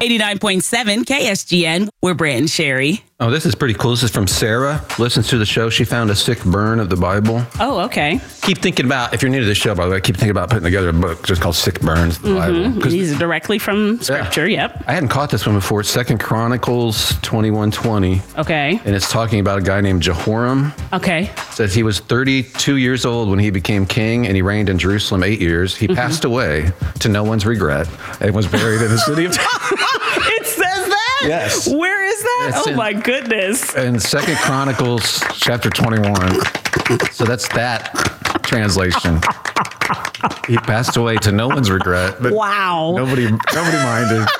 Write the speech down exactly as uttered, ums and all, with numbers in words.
eighty-nine point seven K S G N. We're Brant and Sherry. Oh, this is pretty cool. This is from Sarah. Listens to the show. She found a sick burn of the Bible. Oh, okay. Keep thinking about, if you're new to the show, by the way, keep thinking about putting together a book just called Sick Burns of the Mm-hmm. Bible. These are directly from Scripture, Yeah. yep. I hadn't caught this one before. It's Second Chronicles twenty-one twenty. Okay. And it's talking about a guy named Jehoram. Okay. It says he was thirty-two years old when he became king, and he reigned in Jerusalem eight years. He Mm-hmm. passed away to no one's regret and was buried in the city of... It says that? Yes. Where is that? It's oh, in- my goodness. in Second Chronicles chapter twenty-one. So that's that translation. He passed away to no one's regret, but Wow. nobody nobody minded.